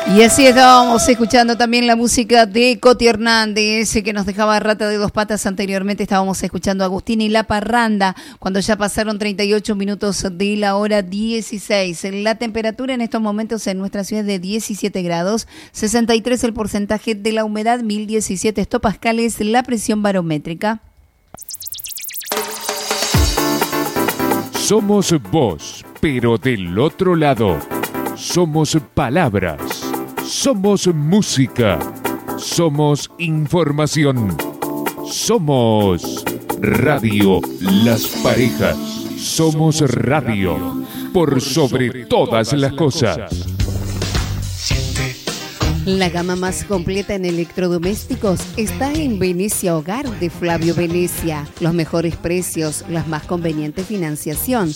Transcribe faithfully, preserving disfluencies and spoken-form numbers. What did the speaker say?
Y así estábamos escuchando también la música de Coti Hernández, que nos dejaba Rata de Dos Patas. Anteriormente estábamos escuchando a Agustín y La Parranda, cuando ya pasaron treinta y ocho minutos de la hora dieciséis. La temperatura en estos momentos en nuestra ciudad es de diecisiete grados, sesenta y tres el porcentaje de la humedad, mil diecisiete hectopascales la presión barométrica. Somos voz, pero del otro lado. Somos palabras. Somos música. Somos información. Somos Radio Las Parejas. Somos radio por sobre todas las cosas. La gama más completa en electrodomésticos está en Venecia Hogar de Flavio Venecia. Los mejores precios, la más conveniente financiación.